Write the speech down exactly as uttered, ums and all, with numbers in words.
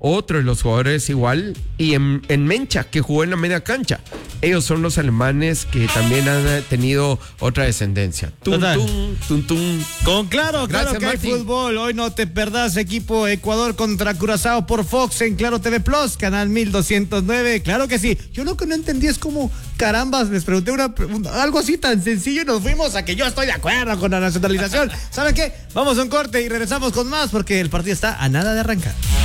otro de los jugadores igual, y en, en Mencha, que jugó en la media cancha. Ellos son los alemanes que también han tenido otra descendencia. Tum, Total. tum, tum, tum. Con claro, Gracias, claro que Martín. hay fútbol. Hoy no te perdás, equipo Ecuador contra Curazao por Fox en Claro T V Plus, canal mil doscientos nueve. Claro que sí. Yo lo que no entendí es cómo, carambas, les pregunté una pregunta, algo así tan sencillo y nos fuimos a que yo estoy de acuerdo con la nacionalización. ¿Saben qué? Vamos a un corte y regresamos con más porque el partido está a nada de arrancar.